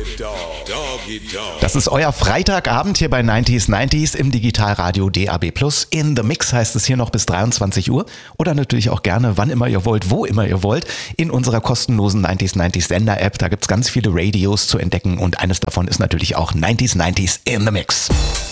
Das ist euer Freitagabend hier bei 90s im Digitalradio DAB+. In The Mix heißt es hier noch bis 23 Uhr oder natürlich auch gerne, wann immer ihr wollt, wo immer ihr wollt, in unserer kostenlosen 90s Sender-App. Da gibt's ganz viele Radios zu entdecken und eines davon ist natürlich auch 90s in The Mix.